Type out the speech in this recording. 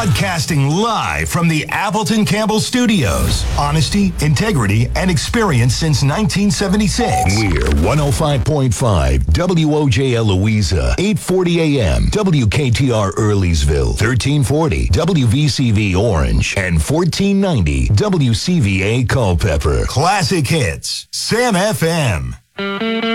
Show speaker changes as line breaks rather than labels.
Broadcasting live from the Appleton Campbell Studios. Honesty, integrity, and experience since 1976. We're 105.5 WOJL Louisa, 840 AM, WKTR Earleysville, 1340 WVCV Orange, and 1490 WCVA Culpeper. Classic hits, Sam FM.